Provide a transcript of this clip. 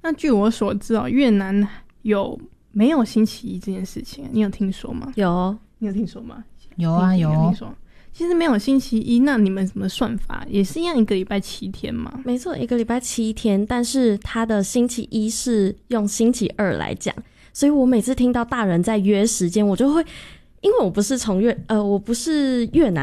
那据我所知越南有没有星期一这件事情，你有听说吗？ 有， 你有听说吗？ 有啊，有听说。其实没有星期一，那你们什么算法？也是一样，一个礼拜7天吗？ 没错，一个礼拜7天，但是他的星期一是用星期二来讲，所以我每次听到大人在约时间，我就会，因为我不是越南